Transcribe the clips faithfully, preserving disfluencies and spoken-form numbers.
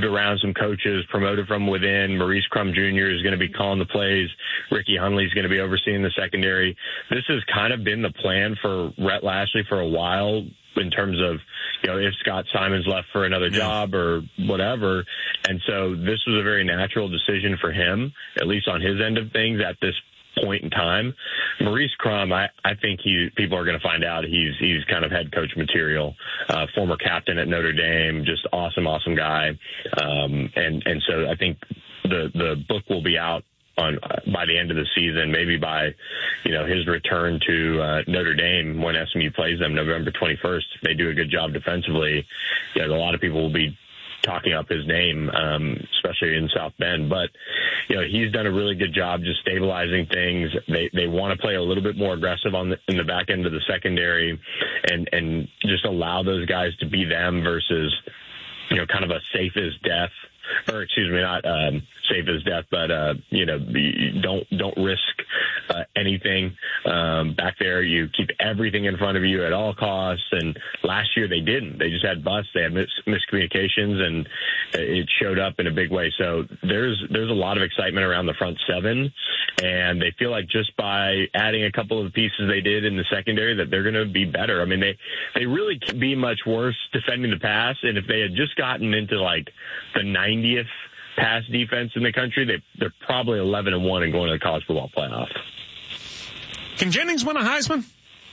moved around some coaches, promoted from within. Maurice Crum Junior is going to be calling the plays. Ricky Hunley is going to be overseeing the secondary. This has kind of been the plan for Rhett Lashlee for a while, in terms of, you know, if Scott Simon's left for another job or whatever. And so this was a very natural decision for him, at least on his end of things at this point in time. Maurice Crum, I, I think he, people are going to find out he's, he's kind of head coach material, uh, former captain at Notre Dame, just awesome, awesome guy. Um, and, and so I think the, the book will be out on uh, by the end of the season, maybe by, you know, his return to uh, Notre Dame when S M U plays them November twenty-first. If they do a good job defensively, you know, a lot of people will be talking up his name, um, especially in South Bend. But, you know, he's done a really good job just stabilizing things. They they want to play a little bit more aggressive on the, in the back end of the secondary, and and just allow those guys to be them versus, you know, kind of a safe as death. Or excuse me, not um, safe as death, but uh, you know, don't don't risk uh, anything um, back there. You keep everything in front of you at all costs. And last year they didn't. They just had busts. They had mis- miscommunications, and it showed up in a big way. So there's there's a lot of excitement around the front seven, and they feel like just by adding a couple of the pieces they did in the secondary that they're going to be better. I mean, they they really can't be much worse defending the pass. And if they had just gotten into like the ninetieth pass defense in the country, they, they're probably eleven and one and going to the college football playoff. Can Jennings win a Heisman?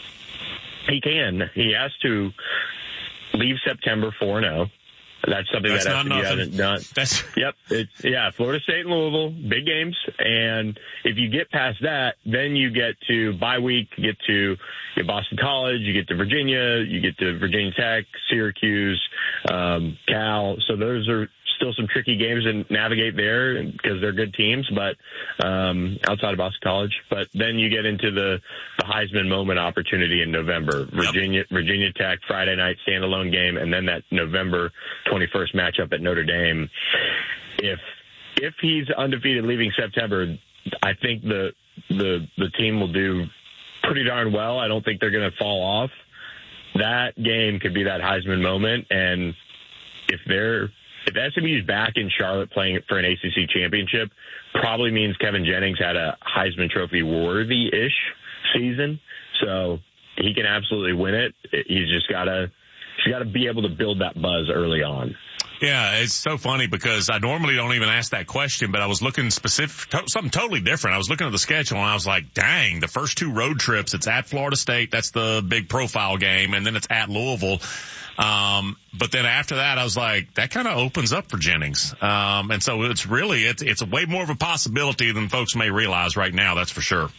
He can. He has to leave September four and oh. That's something That's that S M U hasn't done. That's Yep. It's, yeah, Florida State and Louisville, big games. And if you get past that, then you get to bye week, you get to you Boston College, you get to Virginia, you get to Virginia Tech, Syracuse, um, Cal. So those are still some tricky games to navigate there because they're good teams, but um, outside of Boston College. But then you get into the, the Heisman moment opportunity in November. Virginia, yep. Virginia Tech, Friday night standalone game, and then that November twenty-first matchup at Notre Dame. If if he's undefeated leaving September, I think the the the team will do pretty darn well. I don't think they're going to fall off. That game could be that Heisman moment, and if they're If S M U's back in Charlotte playing for an A C C championship, probably means Kevin Jennings had a Heisman Trophy worthy-ish season. So he can absolutely win it. He's just got to he's got to be able to build that buzz early on. Yeah, it's so funny because I normally don't even ask that question, but I was looking specific, to, something totally different. I was looking at the schedule and I was like, dang, the first two road trips, it's at Florida State. That's the big profile game. And then it's at Louisville. Um, but then after that, I was like, that kind of opens up for Jennings. Um, and so it's really, it's, it's a way more of a possibility than folks may realize right now. That's for sure.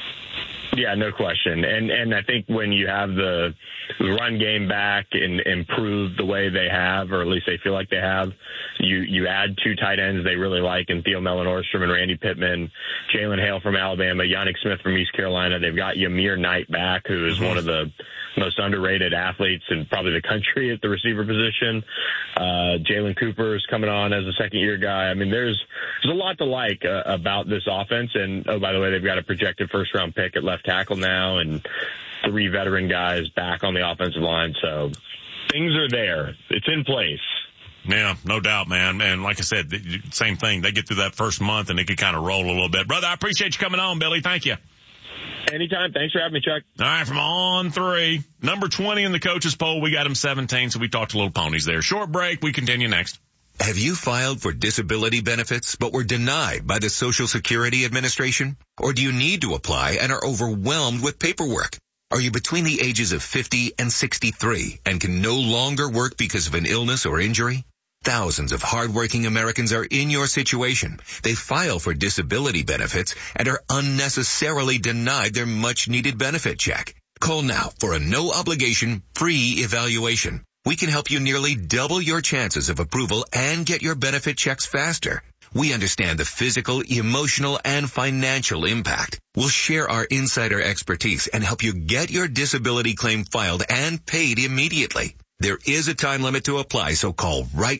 Yeah, no question. And, and I think when you have the run game back and improve the way they have, or at least they feel like they have, you, you add two tight ends they really like in Theo Mellon-Orstrom and Randy Pittman, Jalen Hale from Alabama, Yannick Smith from East Carolina. They've got Yamir Knight back, who is mm-hmm. one of the most underrated athletes in probably the country at the receiver position. Uh, Jalen Cooper is coming on as a second-year guy. I mean, there's there's a lot to like uh, about this offense. And, oh, by the way, they've got a projected first-round pick at left tackle now and three veteran guys back on the offensive line. So things are there. It's in place. Yeah, no doubt, man. And like I said, same thing. They get through that first month and they can kind of roll a little bit. Brother, I appreciate you coming on, Billy. Thank you. Anytime. Thanks for having me, Chuck. All right, from on three. Number twenty in the coaches poll. We got him seventeen, so we talked to Little Ponies there. Short break. We continue next. Have you filed for disability benefits but were denied by the Social Security Administration? Or do you need to apply and are overwhelmed with paperwork? Are you between the ages of fifty and sixty-three and can no longer work because of an illness or injury? Thousands of hardworking Americans are in your situation. They file for disability benefits and are unnecessarily denied their much-needed benefit check. Call now for a no-obligation, free evaluation. We can help you nearly double your chances of approval and get your benefit checks faster. We understand the physical, emotional, and financial impact. We'll share our insider expertise and help you get your disability claim filed and paid immediately. There is a time limit to apply, so call right now.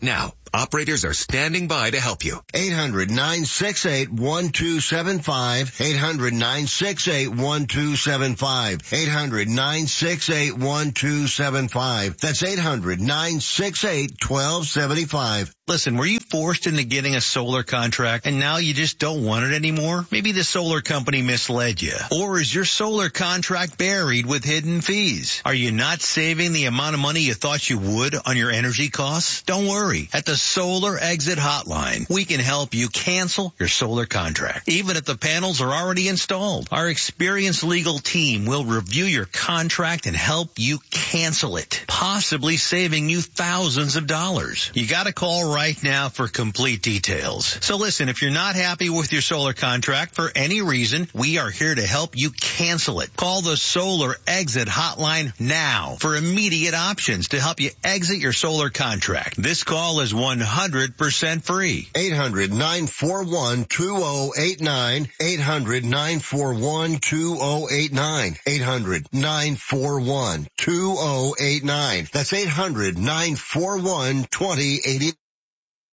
Operators are standing by to help you. eight hundred, nine six eight, one two seven five. eight hundred, nine six eight, one two seven five. eight hundred, nine six eight, one two seven five. That's eight hundred, nine six eight, one two seven five. Listen, were you forced into getting a solar contract and now you just don't want it anymore? Maybe the solar company misled you. Or is your solar contract buried with hidden fees? Are you not saving the amount of money you thought you would on your energy costs? Don't worry. At the Solar Exit Hotline, we can help you cancel your solar contract, even if the panels are already installed. Our experienced legal team will review your contract and help you cancel it, possibly saving you thousands of dollars. You got to call right now for complete details. So listen, if you're not happy with your solar contract for any reason, we are here to help you cancel it. Call the Solar Exit Hotline now for immediate options to help you exit your solar contract. This call is one hundred percent free. eight hundred, nine four one, two oh eight nine. eight hundred, nine four one, two oh eight nine. eight hundred, nine four one, two oh eight nine. That's eight hundred, nine four one, two oh eight nine.